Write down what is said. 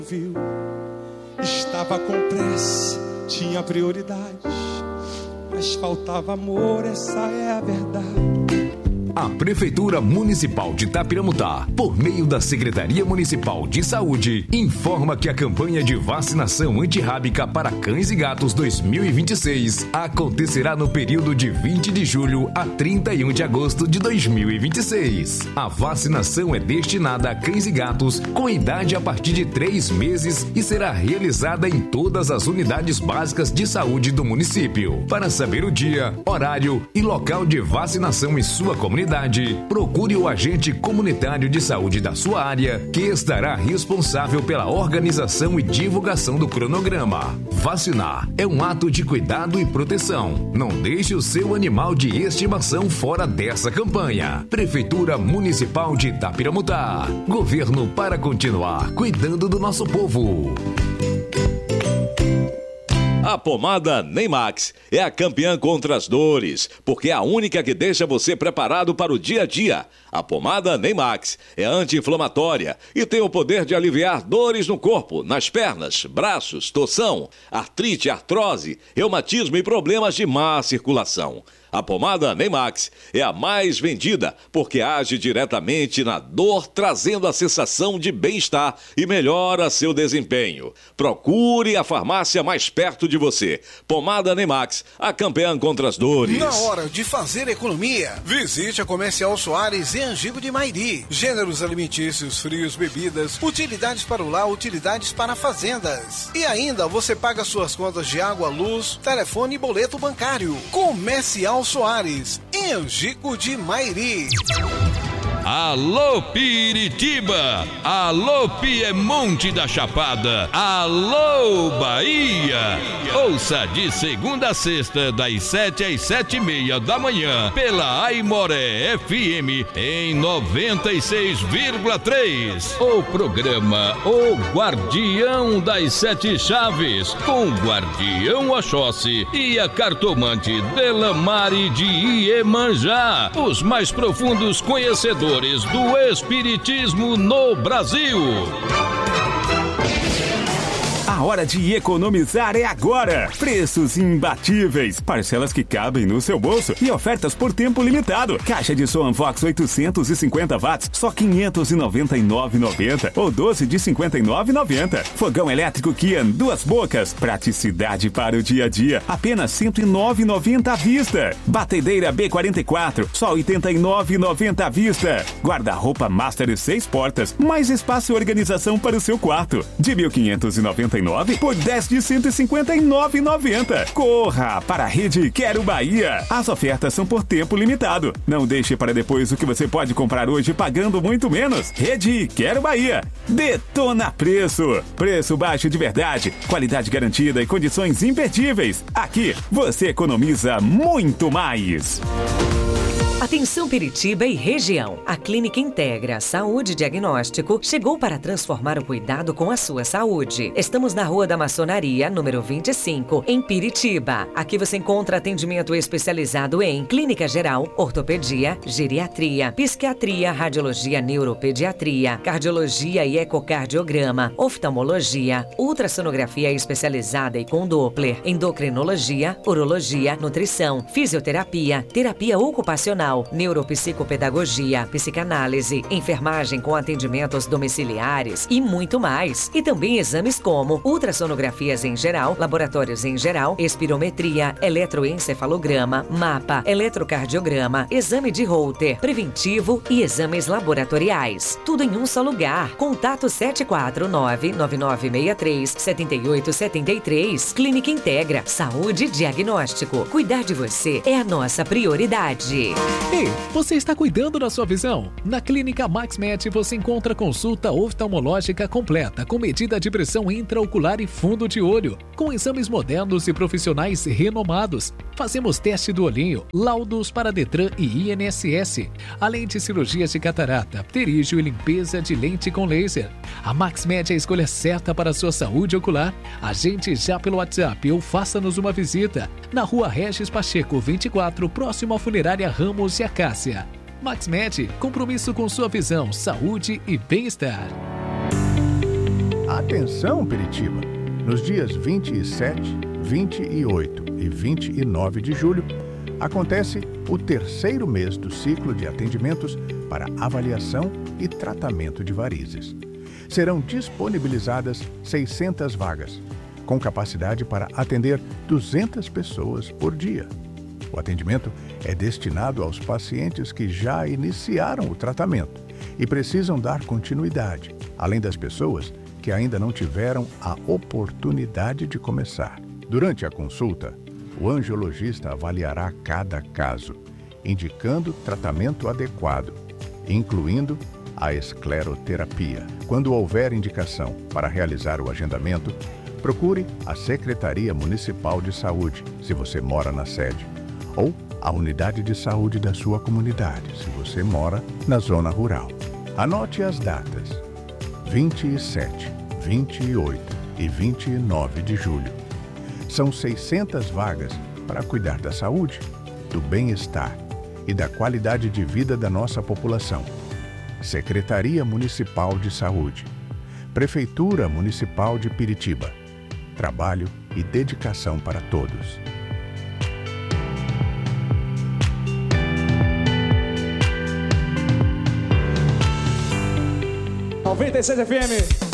viu, estava com pressa, tinha prioridades, mas faltava amor, essa é a verdade. A Prefeitura Municipal de Itapiramutá, por meio da Secretaria Municipal de Saúde, informa que a campanha de vacinação antirrábica para cães e gatos 2026 acontecerá no período de 20 de julho a 31 de agosto de 2026. A vacinação é destinada a cães e gatos com idade a partir de 3 meses e será realizada em todas as unidades básicas de saúde do município. Para saber o dia, horário e local de vacinação em sua comunidade, procure o agente comunitário de saúde da sua área, que estará responsável pela organização e divulgação do cronograma. Vacinar é um ato de cuidado e proteção. Não deixe o seu animal de estimação fora dessa campanha. Prefeitura Municipal de Itapiramutá. Governo para continuar cuidando do nosso povo. A pomada Neymax é a campeã contra as dores, porque é a única que deixa você preparado para o dia a dia. A pomada Neymax é anti-inflamatória e tem o poder de aliviar dores no corpo, nas pernas, braços, torção, artrite, artrose, reumatismo e problemas de má circulação. A pomada Neymax é a mais vendida porque age diretamente na dor, trazendo a sensação de bem-estar e melhora seu desempenho. Procure a farmácia mais perto de você. Pomada Neymax, a campeã contra as dores. Na hora de fazer economia, visite a Comercial Soares em Angico de Mairi. Gêneros alimentícios, frios, bebidas, utilidades para o lar, utilidades para fazendas. E ainda você paga suas contas de água, luz, telefone e boleto bancário. Comercial Soares, em Angico de Mairi. Alô Piritiba, alô Piemonte da Chapada, alô Bahia. Ouça de segunda a sexta, das 7 às 7:30 da manhã, pela Aimoré FM em 96,3. O programa O Guardião das Sete Chaves, com o Guardião Oxóssi e a cartomante Delamare de Iemanjá, os mais profundos conhecedores do Espiritismo no Brasil. A hora de economizar é agora. Preços imbatíveis, parcelas que cabem no seu bolso e ofertas por tempo limitado. Caixa de som Vox 850 watts, só R$ 599,90 ou 12 de R$ 59,90. Fogão elétrico Kian, 2 bocas. Praticidade para o dia a dia, apenas R$ 109,90 à vista. Batedeira B44, só R$ 89,90 à vista. Guarda-roupa Master 6 portas, mais espaço e organização para o seu quarto. De R$ 1.599 por 10 de R$ 159,90. Corra para a Rede Quero Bahia. As ofertas são por tempo limitado. Não deixe para depois o que você pode comprar hoje pagando muito menos. Rede Quero Bahia. Detona preço. Preço baixo de verdade, qualidade garantida e condições imperdíveis. Aqui você economiza muito mais. Atenção Piritiba e região. A Clínica Integra Saúde e Diagnóstico chegou para transformar o cuidado com a sua saúde. Estamos na Rua da Maçonaria, número 25, em Piritiba. Aqui você encontra atendimento especializado em clínica geral, ortopedia, geriatria, psiquiatria, radiologia, neuropediatria, cardiologia e ecocardiograma, oftalmologia, ultrassonografia especializada e com Doppler, endocrinologia, urologia, nutrição, fisioterapia, terapia ocupacional, neuropsicopedagogia, psicanálise, enfermagem com atendimentos domiciliares e muito mais. E também exames como ultrassonografias em geral, laboratórios em geral, espirometria, eletroencefalograma, mapa, eletrocardiograma, exame de Holter, preventivo e exames laboratoriais. Tudo em um só lugar. Contato 749-9963-7873. Clínica Integra Saúde e Diagnóstico. Cuidar de você é a nossa prioridade. Ei, você está cuidando da sua visão? Na Clínica MaxMed você encontra consulta oftalmológica completa com medida de pressão intraocular e fundo de olho, com exames modernos e profissionais renomados. Fazemos teste do olhinho, laudos para Detran e INSS, além de cirurgias de catarata, pterígio e limpeza de lente com laser. A MaxMed é a escolha certa para a sua saúde ocular. Agende já pelo WhatsApp ou faça-nos uma visita na Rua Regis Pacheco 24, próximo à Funerária Ramos e Acácia. MaxMed, compromisso com sua visão, saúde e bem-estar. Atenção, Piritiba! Nos dias 27, 28 e 29 de julho, acontece o terceiro mês do ciclo de atendimentos para avaliação e tratamento de varizes. Serão disponibilizadas 600 vagas, com capacidade para atender 200 pessoas por dia. O atendimento é destinado aos pacientes que já iniciaram o tratamento e precisam dar continuidade, além das pessoas que ainda não tiveram a oportunidade de começar. Durante a consulta, o angiologista avaliará cada caso, indicando tratamento adequado, incluindo a escleroterapia. Quando houver indicação para realizar o agendamento, procure a Secretaria Municipal de Saúde, se você mora na sede, ou a unidade de saúde da sua comunidade, se você mora na zona rural. Anote as datas: 27, 28 e 29 de julho. São 600 vagas para cuidar da saúde, do bem-estar e da qualidade de vida da nossa população. Secretaria Municipal de Saúde. Prefeitura Municipal de Piritiba. Trabalho e dedicação para todos. 96 FM.